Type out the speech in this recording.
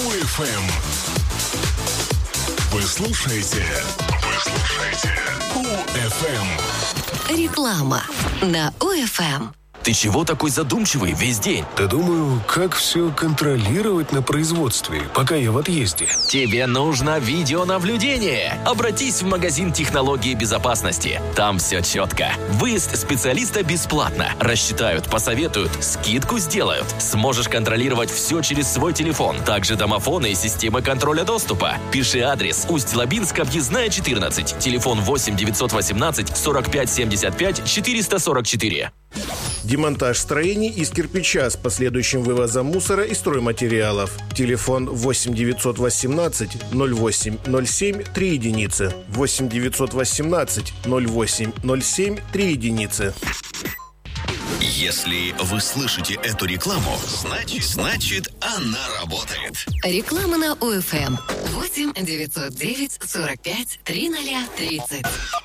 УФМ. Вы слушаете УФМ. Реклама на УФМ. Ты чего такой задумчивый весь день? Да думаю, как все контролировать на производстве, пока я в отъезде. Тебе нужно видеонаблюдение. Обратись в магазин технологии безопасности. Там все четко. Выезд специалиста бесплатно. Рассчитают, посоветуют, скидку сделают. Сможешь контролировать все через свой телефон. Также домофоны и системы контроля доступа. Пиши адрес: Усть-Лабинск, объездная 14. Телефон 8 918 45 75 444. Демонтаж строений из кирпича с последующим вывозом мусора и стройматериалов. Телефон 8 918 08 07 3 единицы. 8 918 08 07 3 единицы. Если вы слышите эту рекламу, значит она работает. Реклама на УФМ. 8 909 45 30 30.